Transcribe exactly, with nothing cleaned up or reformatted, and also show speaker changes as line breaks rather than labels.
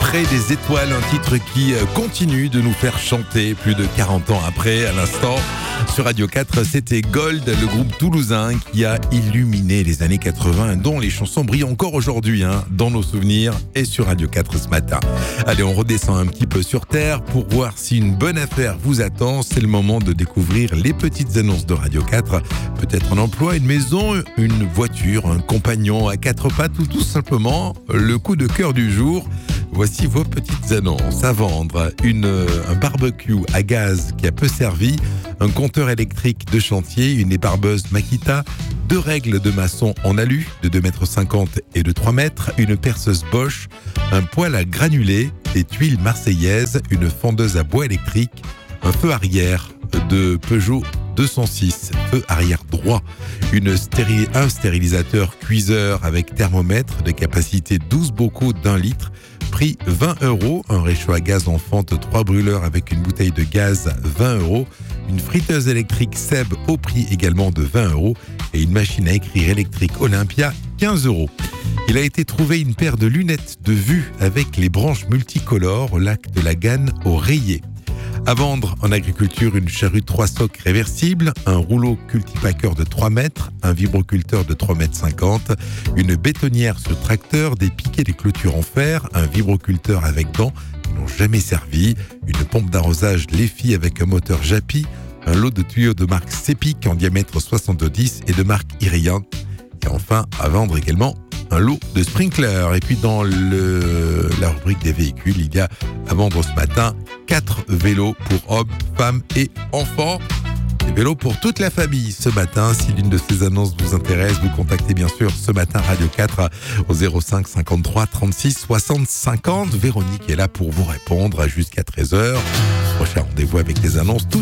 Portrait des étoiles, un titre qui continue de nous faire chanter plus de quarante ans après. À l'instant, sur Radio quatre, c'était Gold, le groupe toulousain qui a illuminé les années quatre-vingts, dont les chansons brillent encore aujourd'hui, hein, dans nos souvenirs et sur Radio quatre ce matin. Allez, on redescend un petit peu sur terre pour voir si une bonne affaire vous attend. C'est le moment de découvrir les petites annonces de Radio quatre. Peut-être un emploi, une maison, une voiture, un compagnon à quatre pattes ou tout simplement le coup de cœur du jour. Voici vos petites annonces à vendre. Une, un barbecue à gaz qui a peu servi, un compteur électrique de chantier, une ébarbeuse Makita, deux règles de maçon en alu de deux mètres cinquante et de trois mètres, une perceuse Bosch, un poêle à granulés, des tuiles marseillaises, une fondeuse à bois électrique, un feu arrière de Peugeot deux cent six, feu arrière droit, une stéri- un stérilisateur cuiseur avec thermomètre de capacité douze bocaux d'un litre, prix vingt euros, un réchaud à gaz en fente trois brûleurs avec une bouteille de gaz vingt euros, une friteuse électrique Seb au prix également de vingt euros et une machine à écrire électrique Olympia quinze euros. Il a été trouvé une paire de lunettes de vue avec les branches multicolores au lac de la Ganne au Rayé. À vendre en agriculture, une charrue trois socs réversible, un rouleau cultipacker de trois mètres, un vibroculteur de trois mètres cinquante, une bétonnière sur tracteur, des piquets de clôture en fer, un vibroculteur avec dents qui n'ont jamais servi, une pompe d'arrosage Lefi avec un moteur Japi, un lot de tuyaux de marque Cepic en diamètre soixante-dix et de marque Irian. Et enfin, à vendre également un lot de sprinklers. Et puis dans le, la rubrique des véhicules, il y a à vendre ce matin quatre vélos pour hommes, femmes et enfants. Des vélos pour toute la famille ce matin. Si l'une de ces annonces vous intéresse, vous contactez bien sûr ce matin Radio quatre au zéro cinq cinquante-trois trente-six soixante cinquante. Véronique est là pour vous répondre jusqu'à treize heures. Prochain rendez-vous avec les annonces. Tout